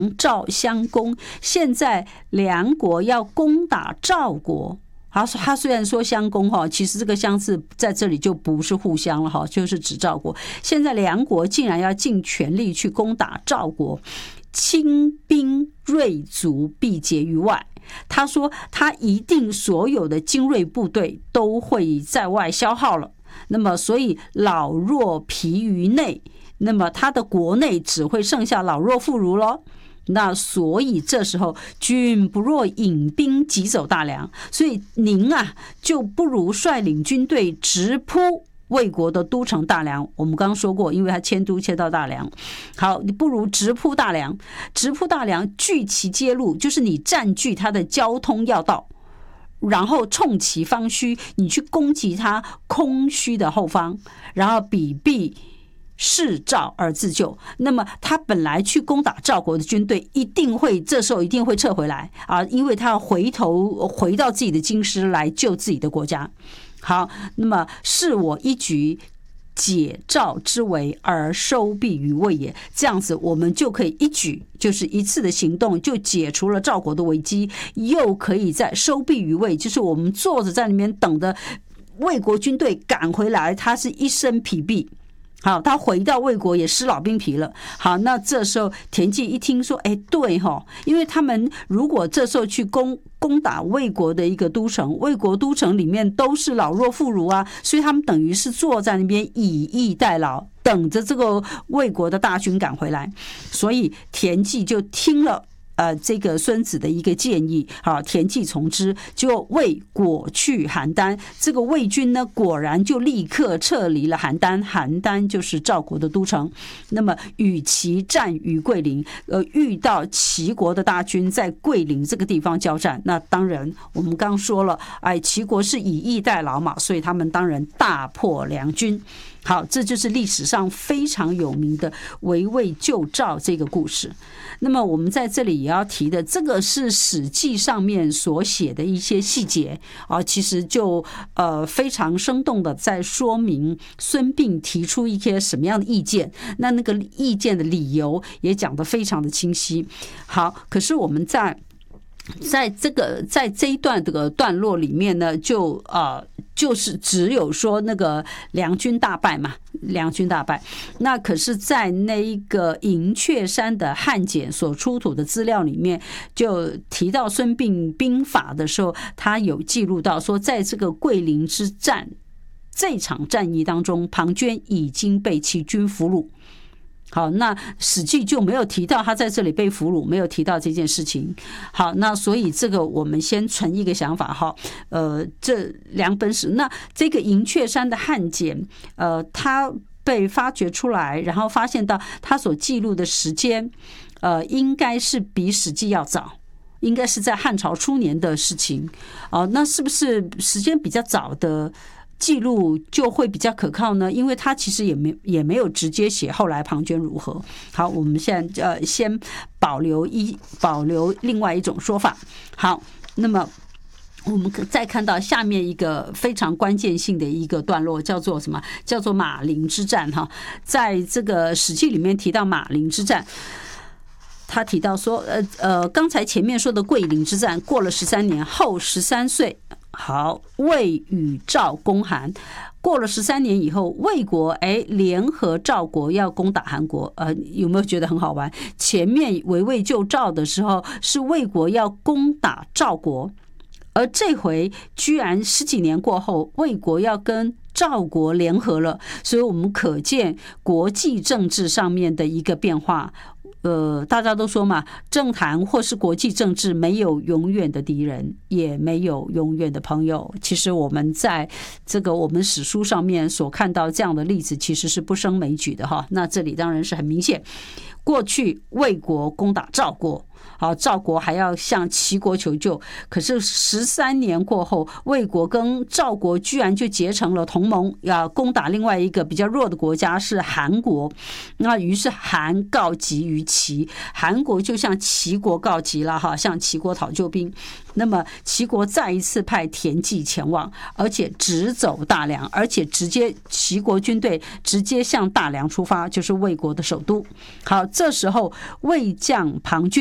赵相攻，现在梁国要攻打赵国。他虽然说相攻哈，其实这个相字在这里就不是互相了哈，就是指赵国。现在梁国竟然要尽全力去攻打赵国，轻兵锐卒必竭于外。他说他一定所有的精锐部队都会在外消耗了，那么所以老弱疲于内，那么他的国内只会剩下老弱妇孺咯。那所以这时候君不若引兵急走大梁，所以您啊就不如率领军队直扑魏国的都城大梁。我们刚刚说过，因为他迁都迁到大梁，好，你不如直扑大梁，直扑大梁，据其街路，就是你占据他的交通要道，然后冲其方虚，你去攻击他空虚的后方，然后彼必视赵而自救。那么他本来去攻打赵国的军队这时候一定会撤回来啊，因为他要回到自己的京师来救自己的国家。好，那么是我一举解赵之围而收避于魏也，这样子我们就可以一举，就是一次的行动就解除了赵国的危机，又可以再收避于魏，就是我们坐着在那边等着魏国军队赶回来，他是一身疲弊。好，他回到魏国也失老兵疲了。好，那这时候田忌一听说，对齁，因为他们如果这时候去攻打魏国的一个都城，魏国都城里面都是老弱妇孺啊，所以他们等于是坐在那边以逸待劳，等着这个魏国的大军赶回来。所以田忌就听了这个孙子的一个建议，好，田忌从之，就魏果去邯郸。这个魏军呢，果然就立刻撤离了邯郸。邯郸就是赵国的都城。那么与其战于桂林，遇到齐国的大军在桂林这个地方交战。那当然，我们刚说了，齐国是以逸待劳嘛，所以他们当然大破梁军。好，这就是历史上非常有名的围魏救赵这个故事。那么我们在这里也要提的，这个是《史记》上面所写的一些细节啊，其实就非常生动的在说明孙膑提出一些什么样的意见，那个意见的理由也讲得非常的清晰。好，可是我们在这一段这个段落里面呢，就是只有说那个梁军大败嘛，梁军大败。那可是在那一个银雀山的汉简所出土的资料里面，就提到孙膑兵法的时候，他有记录到说，在这个桂林之战这场战役当中，庞涓已经被其军俘虏。好，那史记就没有提到他在这里被俘虏，没有提到这件事情。好，那所以这个我们先存一个想法哈，这两本史，那这个银雀山的汉简，它被发掘出来，然后发现到它所记录的时间，应该是比史记要早。应该是在汉朝初年的事情。那是不是时间比较早的记录就会比较可靠呢？因为他其实也没有直接写后来庞涓如何。好，我们现在先保留另外一种说法。好，那么我们再看到下面一个非常关键性的一个段落，叫做什么？叫做马陵之战哈。在这个史记里面提到马陵之战。他提到说，刚才前面说的桂林之战过了13年后13岁，好，魏与赵攻韩，过了13年以后，魏国联合赵国要攻打韩国，有没有觉得很好玩？前面围魏救赵的时候是魏国要攻打赵国，而这回居然10几年过后，魏国要跟赵国联合了，所以我们可见国际政治上面的一个变化。大家都说嘛，政坛或是国际政治没有永远的敌人，也没有永远的朋友。其实我们在这个我们史书上面所看到这样的例子，其实是不胜枚举的哈。那这里当然是很明显，过去魏国攻打赵国， 好，赵国还要向齐国求救。可是13年过后，魏国跟赵国居然就结成了同盟，要攻打另外一个比较弱的国家是韩国。那于是韩告急于齐，韩国就向齐国告急了哈，向齐国讨救兵。那么齐国再一次派田忌前往，而且直走大梁，而且直接齐国军队直接向大梁出发，就是魏国的首都。好，这时候魏将庞俊